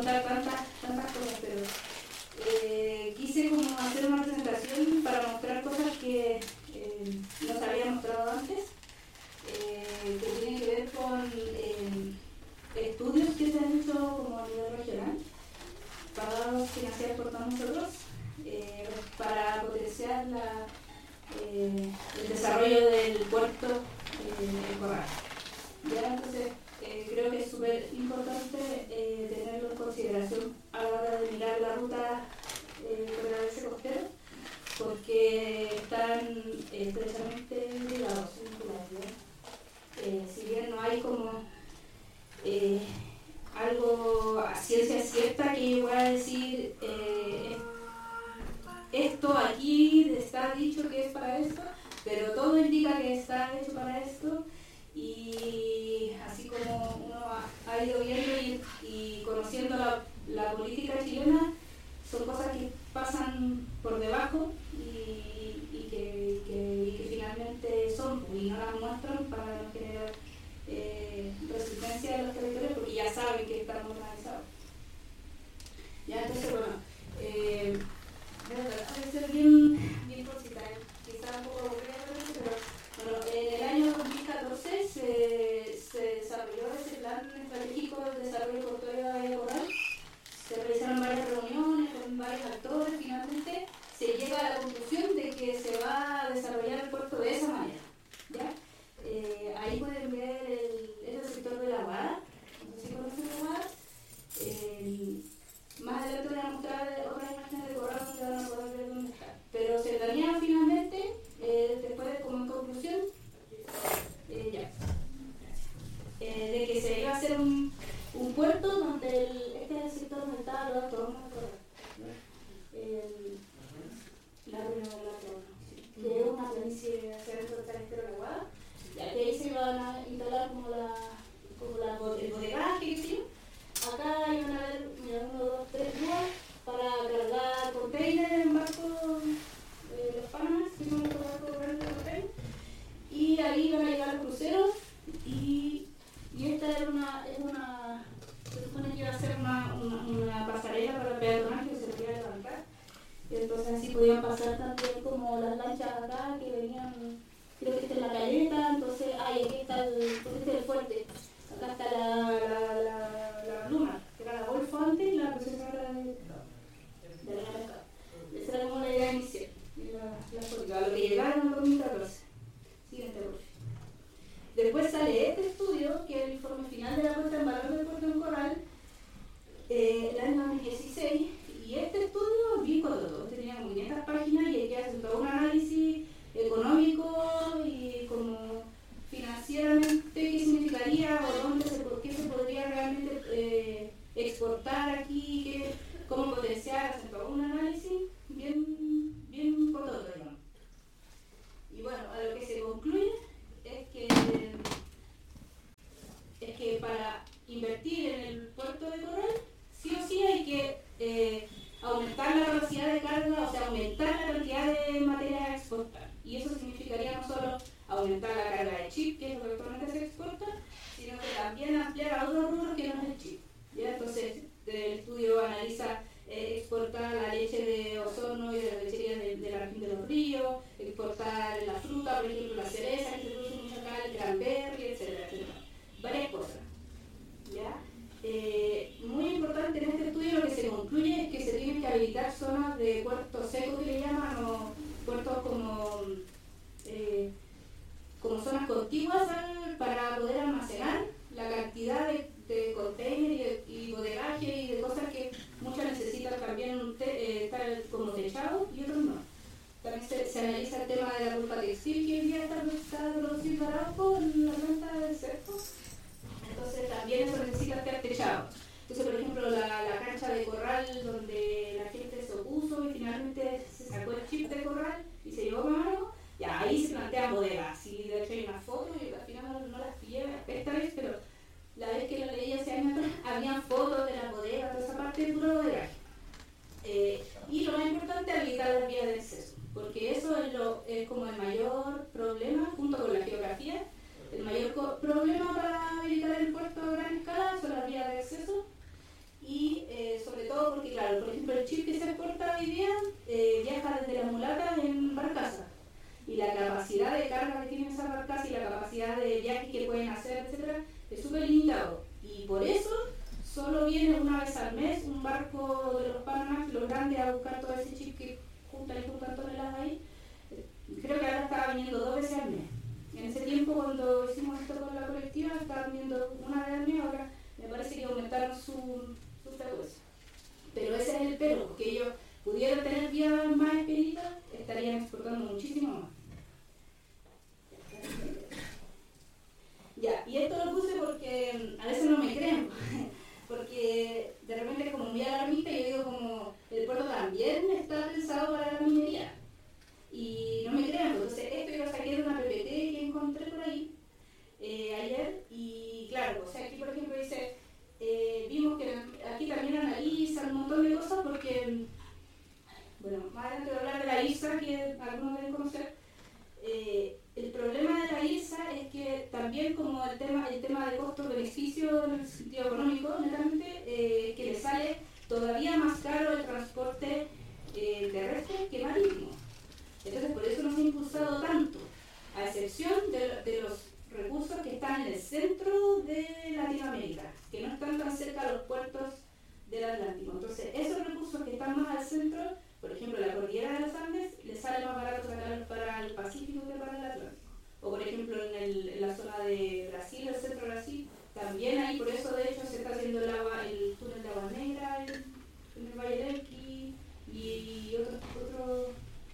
contar tantas cosas, pero quise como hacer una presentación para mostrar cosas que no se había mostrado antes, que tienen que ver con estudios que se han hecho como a nivel regional, pagados, financiados por todos nosotros, para potenciar el desarrollo del puerto de Corral. ¿Ya? Entonces, creo que es súper importante tenerlo en consideración a la hora de mirar la ruta por el avance costero, porque están estrechamente ligados, si bien no hay como algo a ciencia cierta que yo voy a decir esto aquí está dicho que es para esto, pero todo indica que está hecho para esto. Y así como uno ha ido viendo y conociendo la política chilena, son cosas que pasan por debajo y que finalmente son, y no las muestran para no generar resistencia de los territorios, porque ya saben que estamos organizados. Ya, entonces, bueno, voy a ser bien cortita, quizás un poco aburrida, pero bueno, en el año 2014 se desarrolló ese plan estratégico de desarrollo portuario de Bahía Coral. Se realizaron varias reuniones con varios actores. Finalmente se llega a la conclusión de que se va a desarrollar el puerto de esa manera. ¿Ya? Ahí pueden ver el sector de la Guada. No sé si conocen la Guada. Más adelante voy a mostrar otras imágenes de Corral donde van a poder ver dónde está. Pero se tenía finalmente, después como en conclusión, de que se iba a hacer un puerto donde este es el sector donde estaba lo alto, vamos a recordar. La ruina de la Torre, que es una planicie hacia dentro del estero de la Guada, y ahí se iban a instalar como el bodegaje, que sí. Acá iban a haber 1, 2, 3 grúas para cargar containers en barcos de los Panamas, que son los barcos grandes de containers, y ahí iban a llegar los cruceros, y esta era se supone que iba a ser una pasarela para peatones que se podía levantar, y entonces así podían pasar también como las lanchas acá que venían, creo que esta es la caleta, entonces, aquí está este es el fuerte, acá está la luna, que era la Golfo antes y la procesadora de la pesca. Esa era como la idea inicial, la política, a lo que llegaron en 2014. Siguiente, por favor. Después sale este estudio, que es el informe final de la puesta en valor del puerto en Corral, el año 2016, y este estudio es bien corto, tenía como 500 páginas y aquí hacen todo un análisis económico y como financieramente qué significaría o qué se podría realmente exportar aquí, cómo potenciar, hacen todo un análisis bien corto, digamos. Y bueno, a lo que se concluye es que para invertir en el puerto de Corral, sí o sí hay que aumentar la capacidad de carga, o sea, aumentar la cantidad de materias a exportar. Y eso significaría no solo aumentar la carga de chip, que es lo que actualmente se exporta, sino que también ampliar a otros rubros que no es el chip. ¿Ya? Entonces, el estudio analiza exportar la leche de Osorno y de las lecherías de la región de los ríos, exportar la fruta, por ejemplo, la cereza, que se produce mucho acá, el cranberry, etcétera, etcétera. Varias cosas. ¿Ya? Muy importante en este estudio lo que se concluye es que se tienen que habilitar zonas de puertos secos que le llaman, o puertos como zonas contiguas para poder almacenar la cantidad de containers y bodegaje y de cosas que muchas necesitan también estar como techados y otros no. También se analiza el tema de la pulpa textil que hoy día está produciendo Arauco en la planta del cerco. Entonces también eso necesita estar techado. Entonces, por ejemplo, la cancha de Corral donde la gente se opuso y finalmente se sacó el chip de Corral y se llevó Camargo, ya ahí se plantean bodegas. Y de hecho hay una foto y al final no las pillé esta vez, pero la vez que la leí hace años atrás, habían fotos de la bodega, toda esa parte de puro bodegaje. Y lo más importante es habilitar las vías de acceso, porque eso es como el mayor problema, junto con la geografía. El mayor problema para habilitar el puerto a gran escala son las vías de acceso y estaban viendo una vez al mes, ahora me parece que aumentaron su frecuencia. Pero ese es el pero, porque ellos pudieran tener vías más expeditas, estarían exportando muchísimo más. Ya, y esto lo puse porque a veces no me creen, porque de repente es como muy alarmista y yo digo como el puerto también está pensado para la minería. Y no me crean, entonces esto yo lo saqué de una PPT que encontré por ahí ayer, y claro, o sea, aquí por ejemplo dice, vimos que aquí también analizan un montón de cosas porque, bueno, más adelante voy a hablar de la ISA, que algunos deben conocer. El problema de la ISA es que también como el tema de costo-beneficio en el sentido económico, netamente, que le sale todavía más caro el transporte terrestre que marítimo. Entonces por eso no se ha impulsado tanto, a excepción de los recursos que están en el centro de Latinoamérica, que no están tan cerca de los puertos del Atlántico. Entonces esos recursos que están más al centro, por ejemplo la cordillera de los Andes, les sale más barato sacarlos para el Pacífico que para el Atlántico. O por ejemplo en la zona de Brasil, el centro de Brasil, también ahí, por eso de hecho se está haciendo el túnel de Agua Negra en el Valle del Elqui, y otro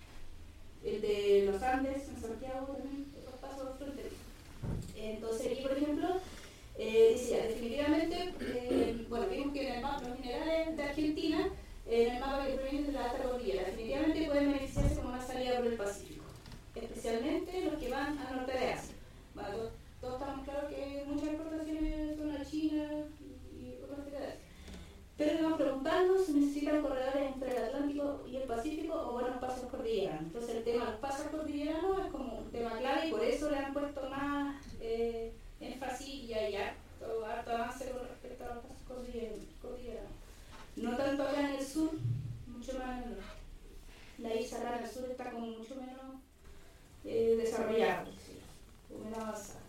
el de los Andes, en Santiago también, otros pasos fronterizos. Entonces aquí, por ejemplo, dice ya, definitivamente, bueno, vimos que en el mapa, los minerales de Argentina, en el mapa que proviene de la alta cordillera, definitivamente pueden beneficiarse como una salida por el Pacífico, especialmente los que van al norte de Asia. Bueno, todos estamos claros que muchas exportaciones son a China y otras partes de Asia. Pero debemos preguntarnos si necesitan corredores entre el Atlántico y el Pacífico o buenos pasos cordilleranos. Entonces el tema de los pasos cordilleranos es como un tema clave y por eso le han puesto más énfasis y hay harto avance con respecto a los pasos cordilleranos. No tanto acá en el sur, mucho más en el norte. La isla acá en el sur está como mucho menos desarrollada, o menos avanzada.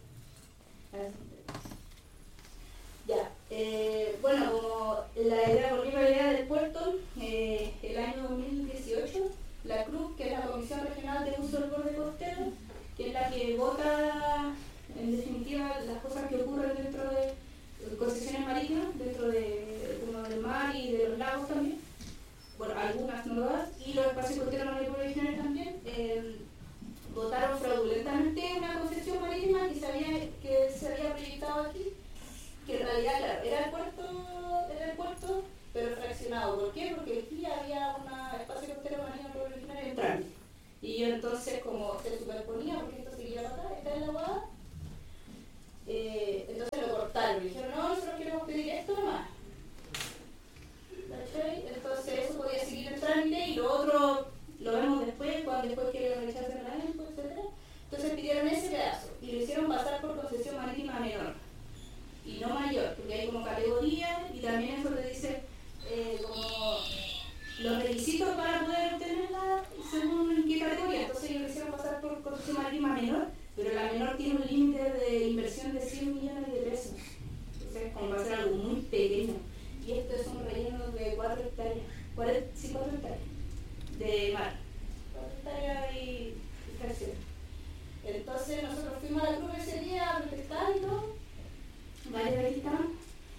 Ya, bueno, como volviendo a la idea del puerto, el año 2018, la CRUC, que es la Comisión Regional de Uso del Borde Costero, que es la que vota, en definitiva, las cosas que ocurren dentro de concesiones marítimas, dentro del mar y de los lagos también, bueno, algunas no todas, y los espacios costeros marítimos también, votaron fraudulentamente una concesión marítima que se había proyectado aquí, que en realidad, claro, era el puerto, pero fraccionado. ¿Por qué? Porque aquí había un espacio costero marino originario en trámite. Y entonces, como se superponía, porque esto seguía para acá, está en la guada, entonces lo cortaron. Y dijeron, no, nosotros queremos pedir esto nomás. ¿Cachai? Entonces eso podía seguir en trámite y lo otro lo vemos después que lo rechacen la ENPO, etc. Entonces pidieron ese pedazo y lo hicieron pasar por concesión marítima menor y no mayor, porque hay como categorías y también eso te dice como los requisitos para poder obtenerla según en qué categoría. Entonces ellos lo hicieron pasar por concesión marítima menor, pero la menor tiene un límite de inversión de 100 millones de pesos. Entonces como va a ser algo muy pequeño. Y esto es un relleno de 4 hectáreas, 4 hectáreas de mar, 4 hectáreas y fracción. Entonces nosotros fuimos a la cruz ese día a protestar y todo, varios de aquí estaban,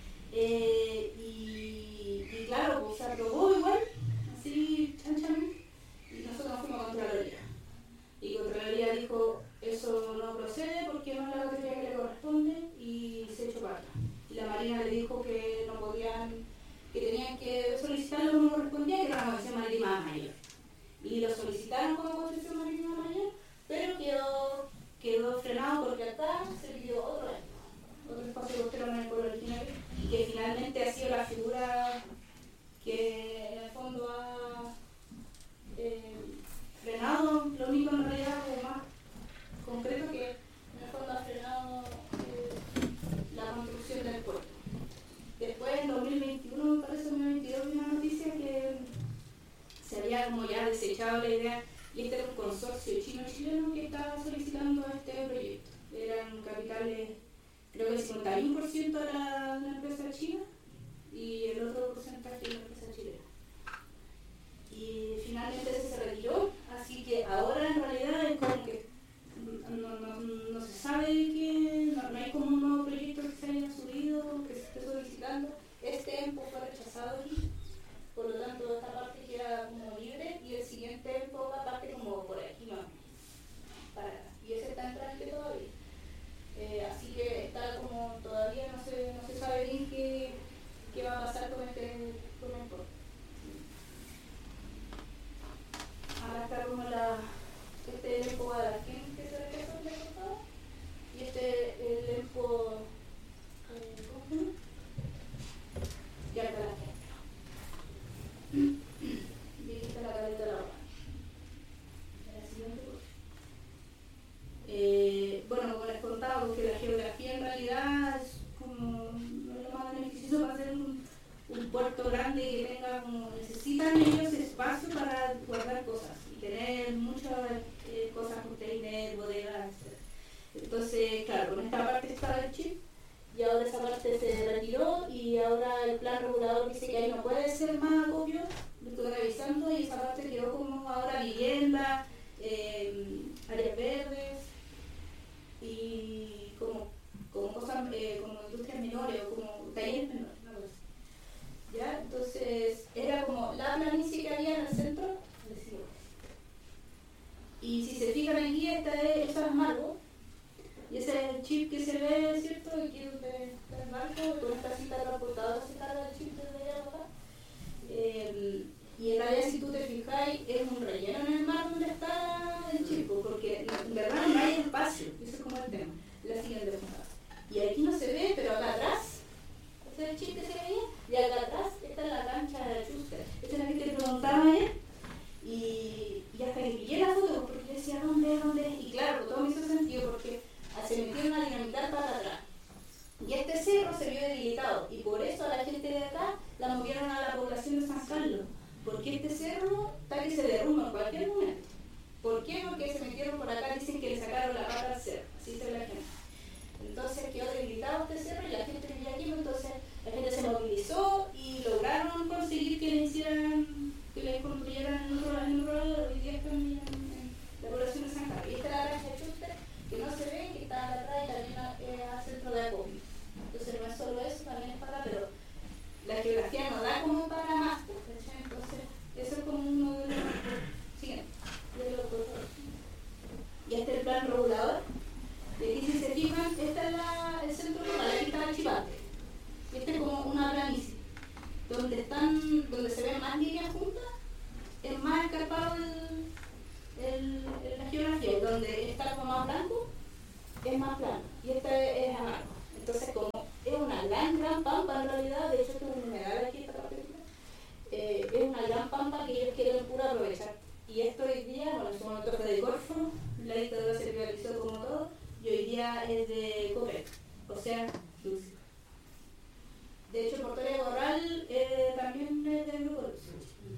y claro, pues se aprobó igual, así chanchan, y nosotros nos fuimos a Contraloría. Y Contraloría dijo, eso no procede porque no es la categoría que le corresponde y se echó para atrás. Y la Marina le dijo que no podían, que tenían que solicitarlo como correspondía, que era una concesión marítima mayor. Y lo solicitaron como concesión marítima mayor, pero quedó frenado porque acá se pidió otro espacio costero en el pueblo originario, y que finalmente ha sido la figura que en el fondo ha frenado, lo único en realidad como más concreto que en el fondo ha frenado la construcción del puerto. Después en 2021, me parece 2022, vi una noticia que se había como ya desechado la idea, y este era un consorcio chino-chileno que estaba solicitando este proyecto. Eran capitales, creo que el 51% de la empresa china y el otro porcentaje de la empresa chilena. Y finalmente ese se retiró, así que ahora en realidad es como que no se sabe que no hay como un nuevo proyecto qué va a pasar con este puerto. Ahora está como este Lempo Guadalquín que se regresó el año pasado, y el Lempo, ¿cómo se llama? Ya está la gente. Visita la caleta de la Guadalquín. La siguiente cosa. Bueno, como les contaba, porque la geografía en realidad es como no es lo más beneficioso para hacer un puerto grande que tenga como necesitan ellos espacio para guardar cosas y tener muchas cosas, container, bodegas, etc. Entonces, claro, con esta parte estaba el chip y ahora esa parte se retiró y ahora el plan regulador dice que ahí no puede ser más acopio. Lo estuve revisando y esa parte quedó como ahora vivienda, áreas verdes y como cosas, como industrias menores o como talleres menores. ¿Ya? Entonces era como la planicie que había en el centro del cielo. Y si se fijan aquí, este es amargo y ese es el chip que se ve, ¿cierto? Aquí es donde está el barco, con esta cinta transportadora se carga el chip desde allá para acá. Y en realidad, si tú te fijáis, es un relleno en el mar donde está el chip, porque en verdad no hay espacio, eso es como el tema. La siguiente pregunta. Y aquí no se ve, pero acá atrás, este es el chip que se veía, y acá atrás está la cancha de Schuster. Esa es la que te preguntaba ayer, y hasta que pillé la foto, porque yo decía, ¿dónde es? Y claro, todo me hizo sentido, porque se metieron a dinamitar para atrás. Y este cerro se vio debilitado, y por eso a la gente de acá la movieron a la población de San Carlos, porque este cerro está que se derrumba en cualquier momento. ¿Por qué? Porque se metieron por acá, dicen que le sacaron la pata al cerro, así se ve la gente. Entonces quedó debilitado este cerro y la gente vivía aquí, entonces la gente se movilizó y lograron conseguir que le hicieran, que le construyeran en otro lado, hoy día están en la población de San Carlos. Y esta es la cancha de Schuster, que no se ve, que está atrás y también al centro de acopio. Entonces no es solo eso, también es para, pero la geografía no da como para más, ¿cachai? Entonces eso es como uno de los siguientes. Y este es el plan regulador. Y aquí si se fijan, este es el centro rural, aquí está el chipante. Y este es como una planicie. Donde se ven más líneas juntas, es más escarpado la geografía. Y donde está como más blanco, es más plano. Y este es amargo. Entonces, como es una gran pampa en realidad, de hecho es un humedal aquí esta parte, es una gran pampa que ellos quieren puro aprovechar. Y esto hoy día, bueno, en su momento fue de Corfo, la dictadura se privatizó como todo, y hoy día es de Copec, o sea, Lucio. De hecho, Portoria Borral también es del grupo Lucio.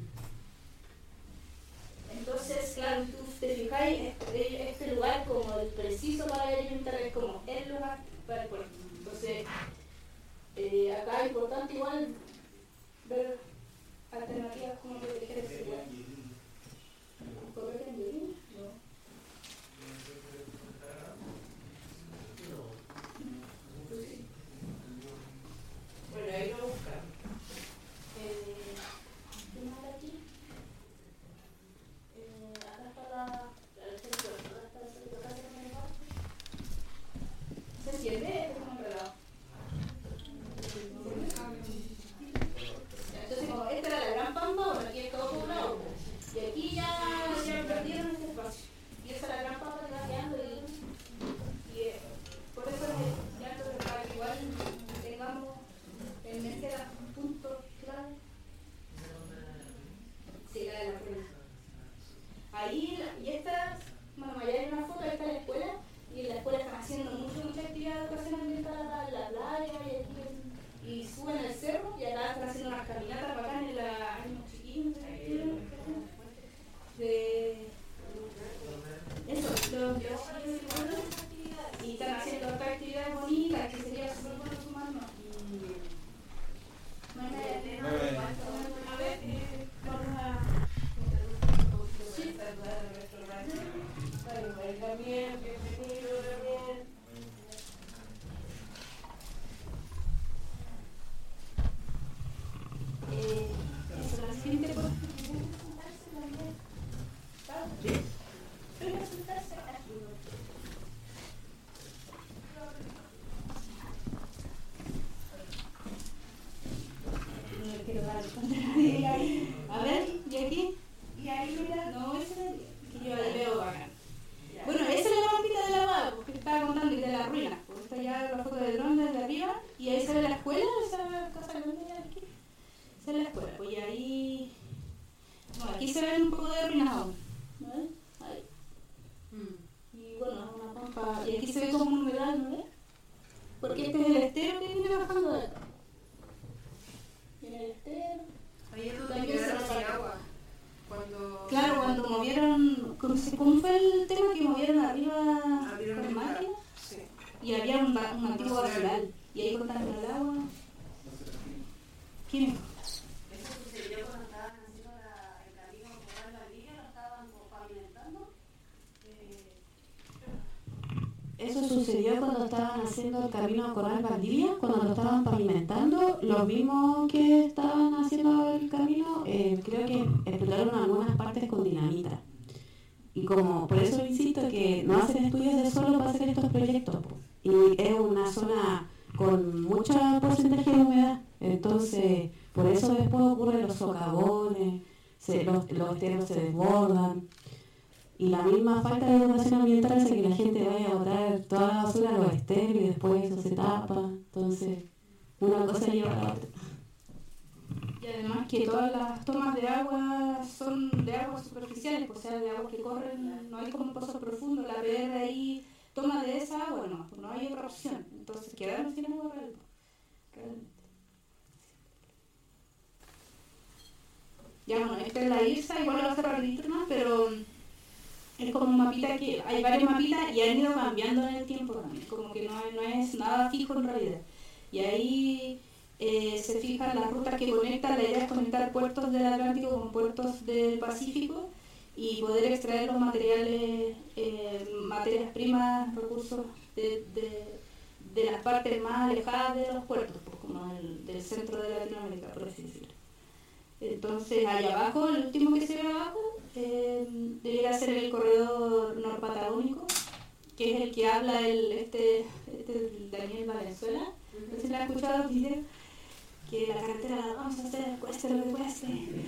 Entonces, claro, tú te fijáis, este lugar como el preciso para alimentar es como el lugar para el puerto. Entonces, acá es importante igual ver alternativas como proteger ese lugar. ¿Copec en Yuri? No. Bueno, ahí lo buscamos. ¿Qué más hay aquí? Acá está el centro, acá está el centro, acá está el barco. ¿Se entiende? Es como enredado. Entonces, como esta era la gran pampa, bueno, aquí es todo poblado. Y aquí ya perdieron se ve la escuela, esa casa grande de aquí, esa es la escuela, pues y ahí, bueno, aquí se ven un poco de arruinado, ¿no ves? Ahí. Y bueno, una pampa, y aquí se ve como un humedal, ¿no ves? Porque este es el estero que viene bajando de acá. Viene el estero. Ahí es donde quedaron sin agua. Claro, cuando movieron, ¿cómo fue el tema? Que movieron arriba con máquinas. Sí. Y había un antiguo basural. Y ahí cortaron el agua. ¿Quién? Eso sucedió cuando estaban haciendo el camino por la villa, lo estaban pavimentando. Eso sucedió cuando estaban haciendo el camino Coral Valdivia, cuando lo estaban pavimentando, los vimos que estaban haciendo el camino, creo que explotaron algunas partes con dinamita. Y como, por eso insisto que no hacen estudios de suelo para hacer estos proyectos, po. Y es una zona con mucho porcentaje de humedad, entonces por eso después ocurren los socavones, los esteros se desbordan. Y la misma falta de educación ambiental hace que la gente vaya a botar toda la basura a los esteros y después eso se tapa. Entonces, una cosa lleva a la otra. Y además que todas las tomas de agua son de aguas superficiales, o sea, de aguas que corren, no hay como pozos profundos. La PR ahí toma de esa agua, no hay otra opción. Entonces, quedaron sin agua realmente. Ya bueno, esta es la IRSA, igual lo va a hacer rapidito más, pero es como un mapita que hay varios mapitas y han ido cambiando en el tiempo también, como que no es nada fijo en realidad. Y ahí se fijan las rutas que conectan, la idea es conectar puertos del Atlántico con puertos del Pacífico y poder extraer los materiales, materias primas, recursos de las partes más alejadas de los puertos, pues, como del centro de Latinoamérica, por así decirlo. Entonces, allá abajo, el último que se ve abajo, debería ser el corredor norpatagónico, que es el que habla este Daniel Valenzuela. No sé si la han escuchado, dice que la carretera la vamos a hacer, cueste lo que cueste.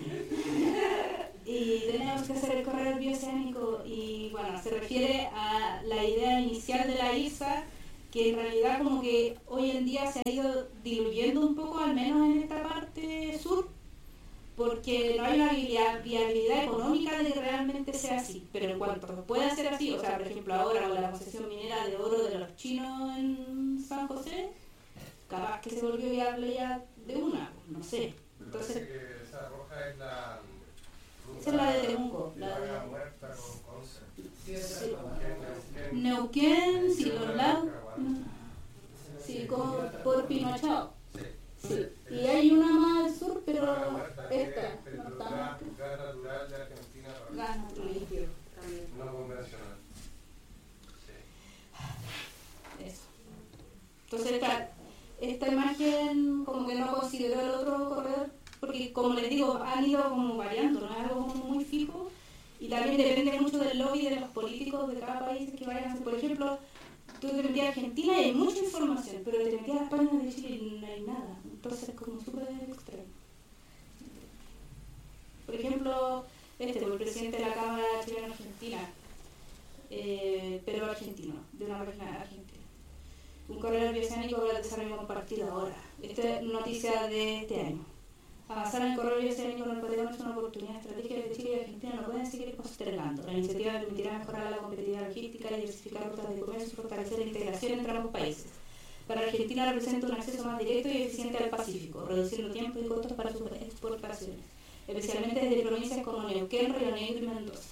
Y tenemos que hacer el corredor bioceánico. Y bueno, se refiere a la idea inicial de la IRSA, que en realidad como que hoy en día se ha ido diluyendo un poco, al menos en esta parte sur, porque no hay una viabilidad económica de que realmente sea así, pero en cuanto pueda ser así, o sea, por ejemplo ahora con la concesión minera de oro de los chinos en San José, capaz que se volvió viable ya de una, no sé. Entonces, que esa roja es la ruta, esa es la de Temuco, la de Muerta con Conce. sí. Neuquén, sí, los lagos, sí, como por Pinochao. Sí, y hay una más al sur, pero esta no está más. Gas natural de Argentina, Gas natural. no convencional. Eso. Entonces esta imagen como que no consideró el otro corredor, porque como les digo, han ido como variando, no es algo como muy fijo, y también depende mucho del lobby de los políticos de cada país que vayan a hacer. Por ejemplo, tú te metías a Argentina y hay mucha información, pero te metías a España de Chile y no hay nada. Entonces es como súper extremo. Por ejemplo, el presidente de la Cámara Chilena Argentina, pero argentino, de una página argentina. Un corredor bioceánico para el desarrollo compartido ahora. Esta es noticia de este año. Avanzar en el corredor bioceánico norpatagónico es una oportunidad estratégica que Chile y Argentina no pueden seguir postergando. La iniciativa permitirá mejorar la competitividad logística y diversificar rutas de comercio y fortalecer la integración entre ambos países. Para Argentina representa un acceso más directo y eficiente al Pacífico, reduciendo tiempos y costos para sus exportaciones, especialmente desde provincias como Neuquén, Río Negro y Mendoza.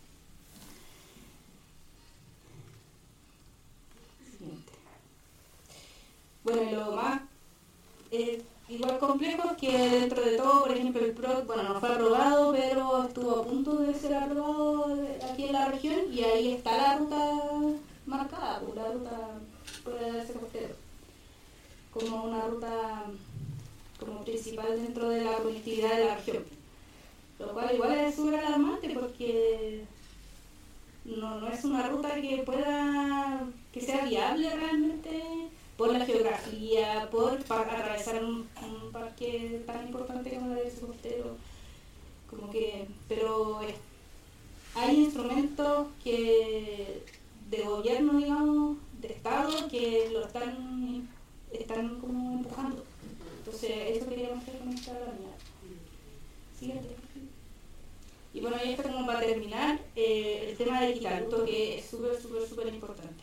Siguiente. Bueno, y lo más igual complejo es que dentro de todo, por ejemplo, el PROT, bueno, no fue aprobado, pero estuvo a punto de ser aprobado aquí en la región, y ahí está la ruta marcada, la ruta por ese costero, como una ruta como principal dentro de la conectividad de la región, lo cual igual es súper alarmante porque no es una ruta que sea viable realmente por la geografía, para atravesar un parque tan importante como el costero, como que, pero hay instrumentos que de gobierno, digamos, de Estado, que lo están están como empujando. Entonces, eso quería mostrar con esta realidad. Siguiente. Y bueno, y esto como para terminar, el tema de Quitaluto, que es súper importante.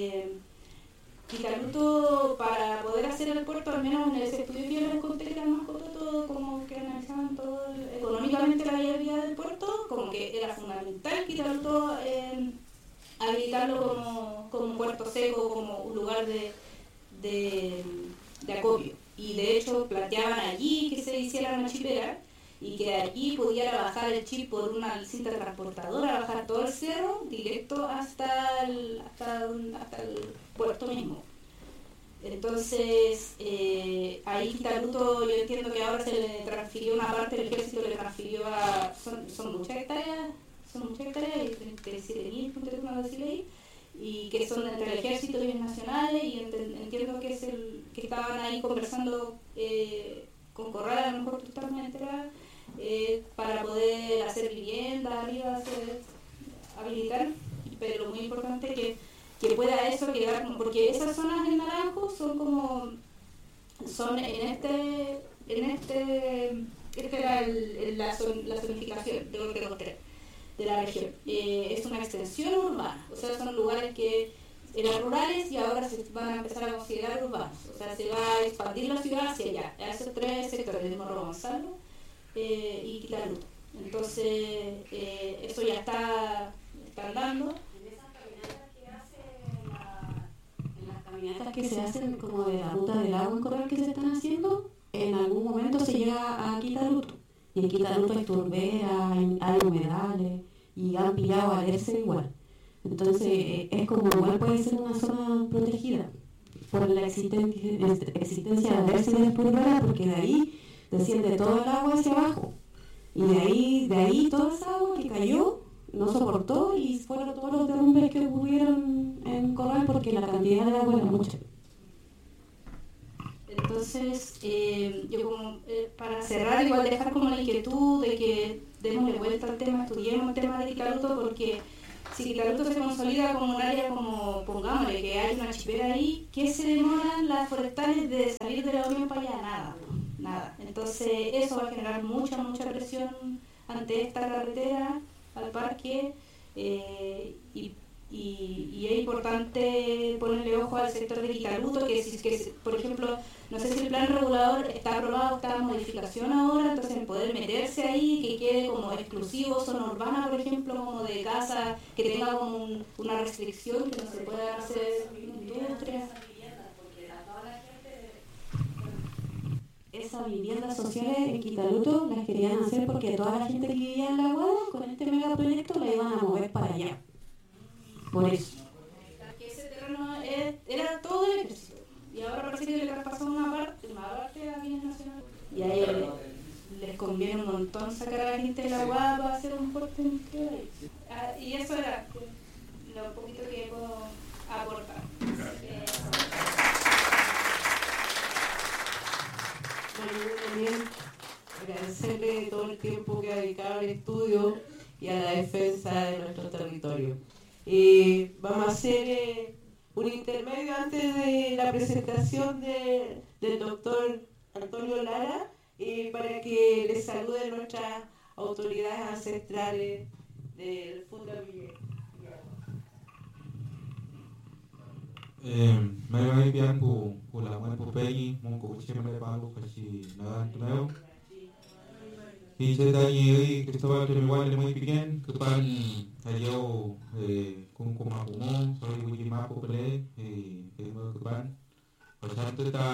Quitaluto, para poder hacer el puerto, al menos en ese estudio que yo les conté, que era más todo, como que analizaban todo económicamente la viabilidad del puerto, como que era fundamental Quitaluto habilitarlo como puerto seco, como un lugar de acopio. Y de hecho planteaban allí que se hiciera una chipera y que allí pudiera bajar el chip por una cinta transportadora, bajar todo el cerro directo hasta el puerto mismo. Entonces, ahí Quitaluto, yo entiendo que ahora se le transfirió una parte del ejército, le transfirió a... Son muchas hectáreas, y 37.000, una decirle ahí, y que son entre el ejército y los nacionales, y entiendo que es que estaban ahí conversando con Corral, a lo mejor tú estás muy enterada, para poder hacer viviendas arriba, habilitar, pero lo muy importante es que pueda eso quedar, porque esas zonas en naranjo son la zonificación de la región. Es una extensión urbana, o sea, son lugares que eran rurales y ahora se van a empezar a considerar urbanos, o sea, se va a expandir la ciudad hacia allá, a esos tres sectores, el Morro Gonzalo y Quitaluto. Entonces, eso ya está andando. Caminatas que se hacen como de la ruta del agua en Corral que se están haciendo, en algún momento se llega a Quitaluto. Y en Quitaluto hay turberas, hay humedales y han pillado alerce igual. Entonces es como igual puede ser una zona protegida por la existencia de alerce y de turberas, porque de ahí desciende todo el agua hacia abajo. Y de ahí toda esa agua que cayó no soportó y fueron todos los derrumbes que ocurrieron en Corral porque la cantidad de agua era mucha. Entonces, yo como para cerrar, igual dejar como la inquietud de que démosle vuelta al tema, estudiemos el tema de Quitaluto, porque si Quitaluto se consolida como un área como, pongámosle, que hay una chipera ahí, ¿qué se demoran las forestales de salir de la Unión para allá? Nada. Entonces, eso va a generar mucha presión ante esta carretera al parque, y es importante ponerle ojo al sector de Quitaluto, que por ejemplo, no sé si el plan regulador está aprobado, está en modificación ahora, entonces poder meterse ahí, que quede como exclusivo zona urbana, por ejemplo, como de casa, que tenga como una restricción, que no se pueda hacer industria. Esas viviendas sociales en Quitaluto las querían hacer porque toda la gente que vivía en la Guada con este megaproyecto la iban a mover para allá. Por eso. Que ese terreno era todo el ejército. Y ahora parece que le traspasó una parte a bienes nacionales. Y a ellos les conviene un montón sacar a la gente de la Guada para hacer un puerto industrial. Y eso era lo poquito que puedo aportar. Bueno, yo también agradecerle todo el tiempo que ha dedicado al estudio y a la defensa de nuestro territorio. Vamos a hacer un intermedio antes de la presentación del doctor Antonio Lara, para que les saluden nuestras autoridades ancestrales del Funda Miguel. May biyan po kulaman po peyi mong kuchimre pago kasi nagantunayo. Isa tayo Cristobal Tumiwal mo ipigan kapan tayo kung kumakumo sorry kujimapo pala kapan pasante ta